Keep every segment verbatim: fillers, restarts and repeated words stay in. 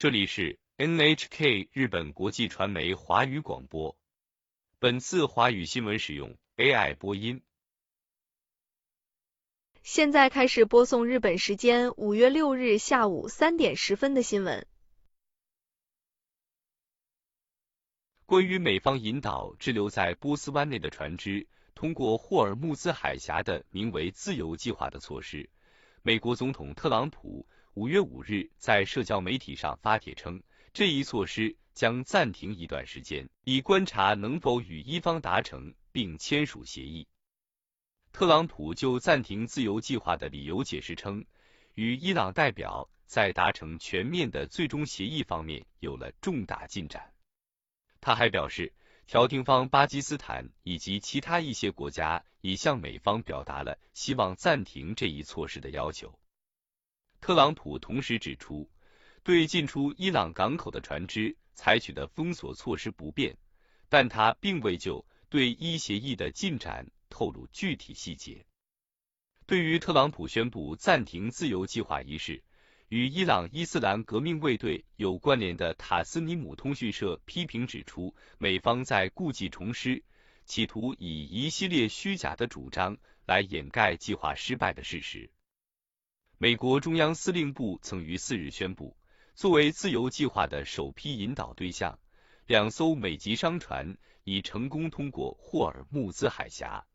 这里是 N H K 日本国际传媒华语广播。本次华语新闻使用 A I 播音。 现在开始播送日本时间五月六日下午三点十分的新闻。 关于美方引导滞留在波斯湾内的船只通过霍尔木兹海峡的名为自由计划的措施，美国总统特朗普五月五日在社交媒体上发帖称，这一措施将暂停一段时间，以观察能否与伊方达成并签署协议。特朗普就暂停自由计划的理由解释称，与伊朗代表在达成全面的最终协议方面有了重大进展。他还表示，调停方巴基斯坦以及其他一些国家已向美方表达了希望暂停这一措施的要求。特朗普同时指出，对进出伊朗港口的船只采取的封锁措施不变，但他并未就对伊协议的进展透露具体细节。对于特朗普宣布暂停自由计划一事，与伊朗伊斯兰革命卫队有关联的塔斯尼姆通讯社批评指出，美方在故技重施，企图以一系列虚假的主张来掩盖计划失败的事实。美国中央司令部曾于四日宣布，作为自由计划的首批引导对象，两艘美籍商船已成功通过霍尔木兹海峡。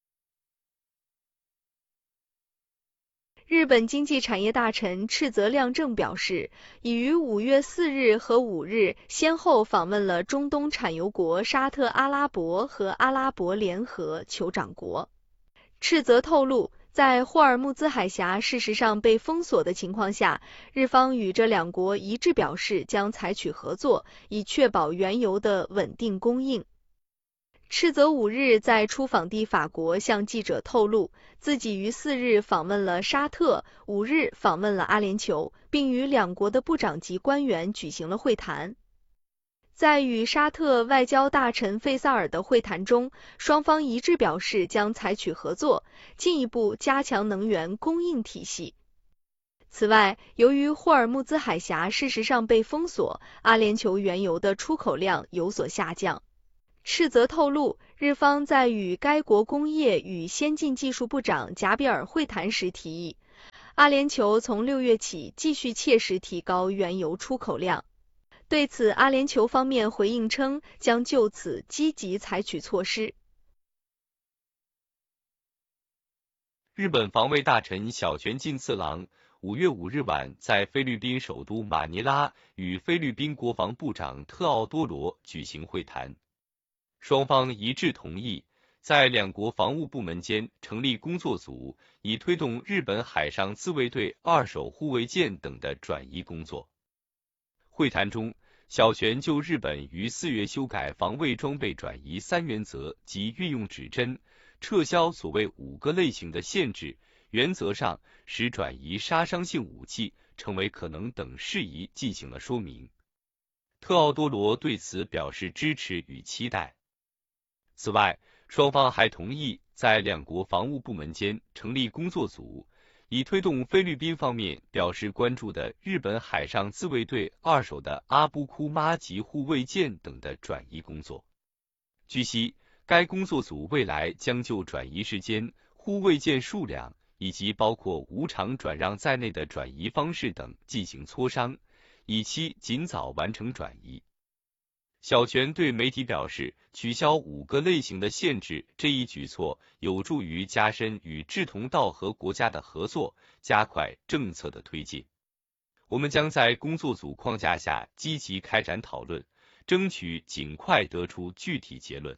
日本经济产业大臣赤泽亮正表示，已于五月四日和五日先后访问了中东产油国沙特阿拉伯和阿拉伯联合酋长国。赤泽透露，在霍尔木兹海峡事实上被封锁的情况下，日方与这两国一致表示将采取合作，以确保原油的稳定供应。赤泽五日在出访地法国向记者透露，自己于四日访问了沙特，五日访问了阿联酋，并与两国的部长级官员举行了会谈。在与沙特外交大臣费萨尔的会谈中，双方一致表示将采取合作，进一步加强能源供应体系。此外，由于霍尔木兹海峡事实上被封锁，阿联酋原油的出口量有所下降。赤泽透露，日方在与该国工业与先进技术部长贾比尔会谈时提议，阿联酋从六月起继续切实提高原油出口量。对此，阿联酋方面回应称，将就此积极采取措施。 日本防卫大臣小泉进次郎五月五日晚在菲律宾首都马尼拉与菲律宾国防部长特奥多罗举行会谈。双方一致同意在两国防务部门间成立工作组，以推动日本海上自卫队二手护卫舰等的转移工作。会谈中，小泉就日本于四月修改防卫装备转移三原则及运用指针，撤销所谓五个类型的限制，原则上使转移杀伤性武器成为可能等事宜进行了说明。特奥多罗对此表示支持与期待。此外，双方还同意在两国防务部门间成立工作组，以推动菲律宾方面表示关注的日本海上自卫队二手的阿布库妈级护卫舰等的转移工作。据悉，该工作组未来将就转移时间、护卫舰数量以及包括无偿转让在内的转移方式等进行磋商，以期尽早完成转移。小泉对媒体表示，取消五个类型的限制这一举措有助于加深与志同道合国家的合作，加快政策的推进。我们将在工作组框架下积极开展讨论，争取尽快得出具体结论。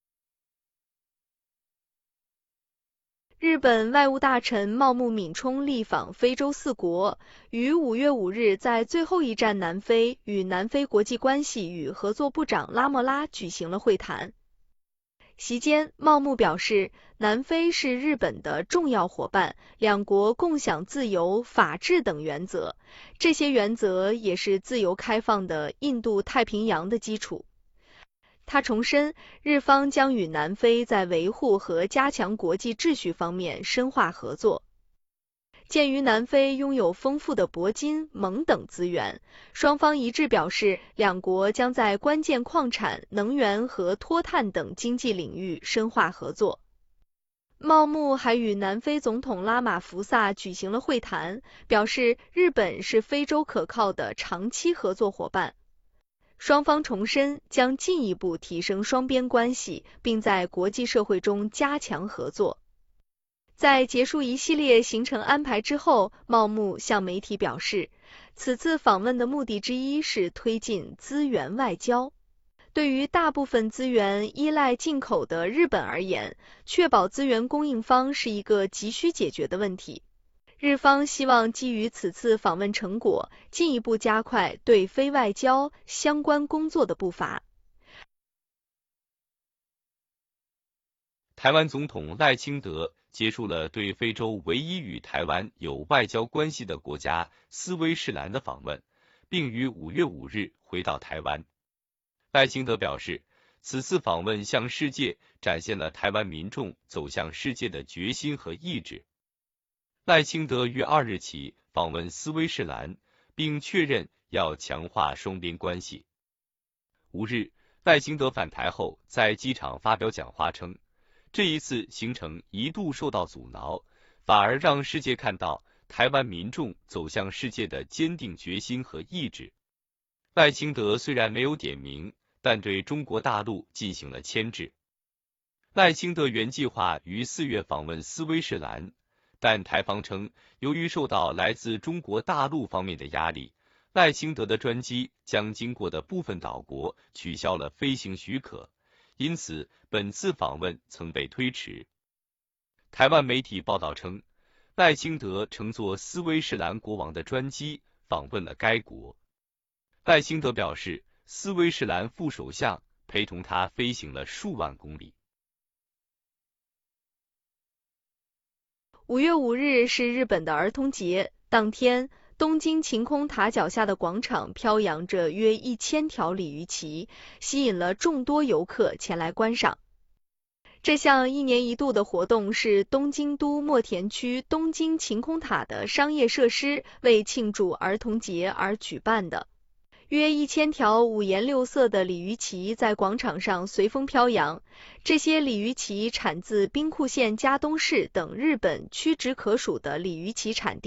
日本外务大臣茂木敏充力访非洲四国，于五月五日在最后一站南非与南非国际关系与合作部长拉莫拉举行了会谈。席间，茂木表示，南非是日本的重要伙伴，两国共享自由、法治等原则，这些原则也是自由开放的印度太平洋的基础。他重申，日方将与南非在维护和加强国际秩序方面深化合作。 鉴于南非拥有丰富的铂金、锰等资源，双方一致表示，两国将在关键矿产、能源和脱碳等经济领域深化合作。茂木还与南非总统拉马福萨举行了会谈，表示日本是非洲可靠的长期合作伙伴。双方重申将进一步提升双边关系，并在国际社会中加强合作。在结束一系列行程安排之后，茂木向媒体表示，此次访问的目的之一是推进资源外交。对于大部分资源依赖进口的日本而言，确保资源供应方是一个急需解决的问题。日方希望基于此次访问成果，进一步加快对非外交相关工作的步伐。 台湾总统赖清德结束了对非洲唯一与台湾有外交关系的国家斯威士兰的访问，并于五月五日回到台湾。赖清德表示，此次访问向世界展现了台湾民众走向世界的决心和意志。赖清德于二日起访问斯威士兰，并确认要强化双边关系。五日，赖清德返台后在机场发表讲话称，这一次行程一度受到阻挠，反而让世界看到台湾民众走向世界的坚定决心和意志。赖清德虽然没有点名，但对中国大陆进行了牵制。赖清德原计划于四月访问斯威士兰，但台方称，由于受到来自中国大陆方面的压力，赖清德的专机将经过的部分岛国取消了飞行许可，因此本次访问曾被推迟。台湾媒体报道称，赖清德乘坐斯威士兰国王的专机访问了该国。赖清德表示，斯威士兰副首相陪同他飞行了数万公里。 五月五日是日本的儿童节，当天，东京晴空塔脚下的广场飘扬着约一千条鲤鱼旗，吸引了众多游客前来观赏。这项一年一度的活动是东京都墨田区东京晴空塔的商业设施为庆祝儿童节而举办的。约一千条五颜六色的鲤鱼旗在广场上随风飘扬，这些鲤鱼旗产自兵库县加东市等日本屈指可数的鲤鱼旗产地。